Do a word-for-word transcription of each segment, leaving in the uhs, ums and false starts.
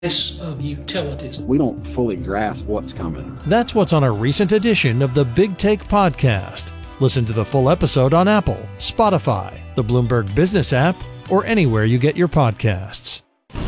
of utilities. We don't fully grasp what's coming. That's what's on a recent edition of the Big Take podcast. Listen to the full episode on Apple, Spotify, the Bloomberg Business app, or anywhere you get your podcasts.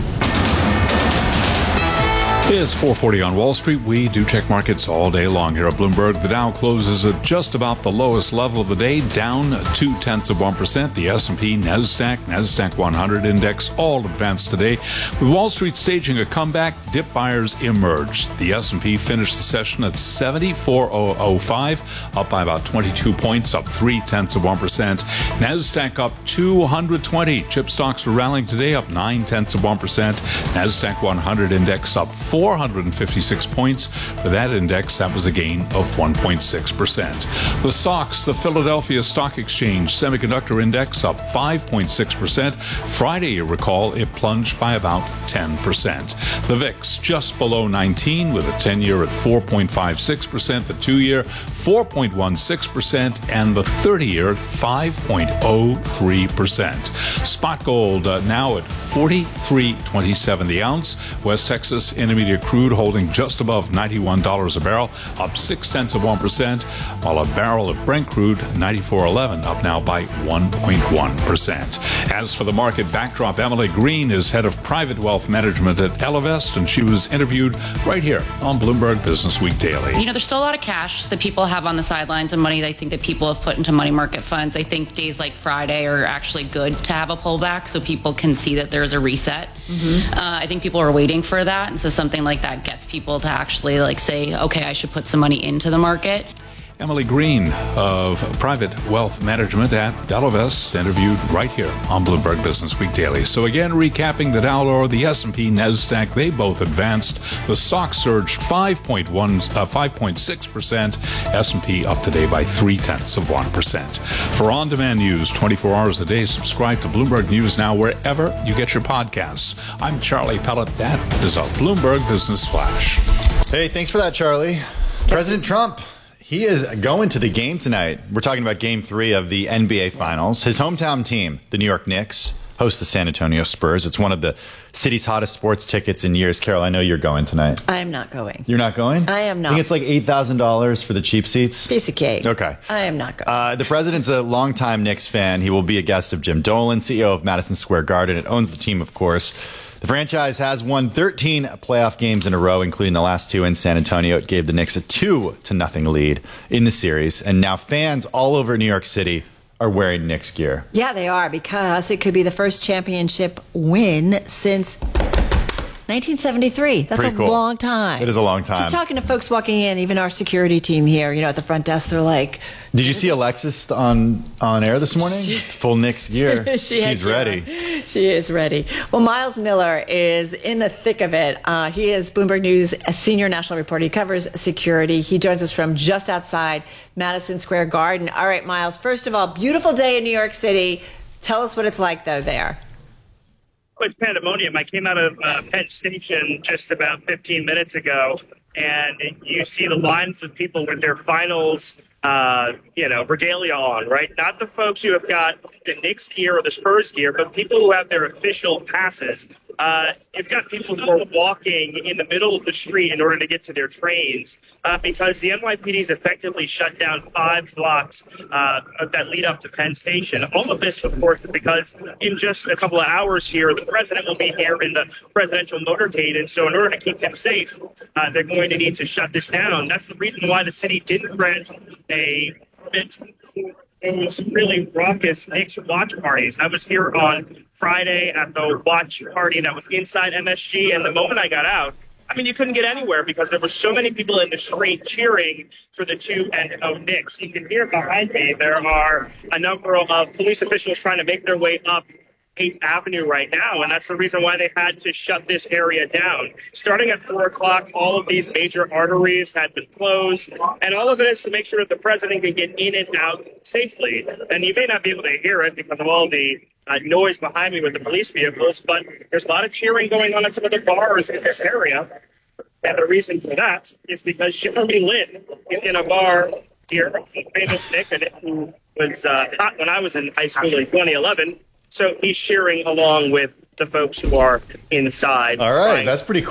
It's four forty on Wall Street. We do check markets all day long here at Bloomberg. The Dow closes at just about the lowest level of the day, down two tenths of one percent. The S and P, NASDAQ, NASDAQ one hundred index all advanced today. With Wall Street staging a comeback, dip buyers emerged. The S and P finished the session at seventy-four thousand five, up by about twenty-two points, up three tenths of one percent. NASDAQ up two hundred twenty. Chip stocks were rallying today, up nine tenths of one percent. NASDAQ one hundred index up four hundred fifty-six points. For that index, that was a gain of one point six percent. The S O X, the Philadelphia Stock Exchange Semiconductor Index, up five point six percent. Friday, you recall, it plunged by about ten percent. The V I X just below nineteen with a ten-year at four point five six percent, the two-year four point one six percent, and the thirty-year at five point oh three percent. Spot gold uh, now at forty-three twenty-seven the ounce. West Texas Intermediate crude holding just above ninety-one dollars a barrel, up six tenths of one percent, while a barrel of Brent crude, ninety-four eleven, up now by one point one percent. As for the market backdrop, Emily Green is head of private wealth management at Ellevest, and she was interviewed right here on Bloomberg Business Week Daily. You know, there's still a lot of cash that people have on the sidelines and money I think that people have put into money market funds. I think days like Friday are actually good to have a pullback so people can see that there's a reset. Mm-hmm. Uh, I think people are waiting for that, and so something like that gets people to actually like say, okay, I should put some money into the market. Emily Green of Private Wealth Management at Ellevest, interviewed right here on Bloomberg Business Week Daily. So again, recapping the Dow or the S and P, NASDAQ, they both advanced. The S O X surged five point one, uh, five point six percent. S and P up today by three tenths of one percent. For on-demand news twenty-four hours a day, subscribe to Bloomberg News Now wherever you get your podcasts. I'm Charlie Pellet. That is a Bloomberg Business Flash. Hey, thanks for that, Charlie. President Trump. He is going to the game tonight. We're talking about game three of the N B A Finals. His hometown team, the New York Knicks, host the San Antonio Spurs. It's one of the city's hottest sports tickets in years. Carol, I know you're going tonight. I am not going. You're not going? I am not. I think it's like eight thousand dollars for the cheap seats. Piece of cake. Okay. I am not going. Uh, the president's a longtime Knicks fan. He will be a guest of Jim Dolan, C E O of Madison Square Garden. It owns the team, of course. The franchise has won thirteen playoff games in a row, including the last two in San Antonio. It gave the Knicks a two to nothing lead in the series. And now fans all over New York City are wearing Knicks gear. Yeah, they are, because it could be the first championship win since nineteen seventy-three. That's Pretty a cool. long time. It is a long time. Just talking to folks walking in, even our security team here, you know, at the front desk, they're like... Did you see Alexis on, on air this morning? She, Full Knicks gear. she She's ready. She is ready. Well, Miles Miller is in the thick of it. Uh, he is Bloomberg News' a senior national reporter. He covers security. He joins us from just outside Madison Square Garden. All right, Miles, first of all, beautiful day in New York City. Tell us what it's like, though, there. It's pandemonium. I came out of uh, Penn Station just about fifteen minutes ago, and you see the lines of people with their finals, uh, you know, regalia on, right? Not the folks who have got the Knicks gear or the Spurs gear, but people who have their official passes. Uh, you've got people who are walking in the middle of the street in order to get to their trains uh, because the N Y P D's effectively shut down five blocks uh, that lead up to Penn Station. All of this, of course, because in just a couple of hours here, the president will be here in the presidential motorcade. And so in order to keep him safe, uh, they're going to need to shut this down. That's the reason why the city didn't grant a permit for those really raucous Knicks watch parties. I was here on Friday at the watch party that was inside M S G, and the moment I got out, I mean, you couldn't get anywhere because there were so many people in the street cheering for the two and oh Knicks. You can hear behind me, there are a number of police officials trying to make their way up eighth Avenue right now, and that's the reason why they had to shut this area down. Starting at four o'clock, all of these major arteries had been closed, and all of it is to make sure that the president can get in and out safely. And you may not be able to hear it because of all the uh, noise behind me with the police vehicles, but there's a lot of cheering going on at some of the bars in this area. And the reason for that is because Jeremy Lin is in a bar here, famous Nick, and who was uh, hot when I was in high school in twenty eleven. So he's cheering along with the folks who are inside. All right, buying. that's pretty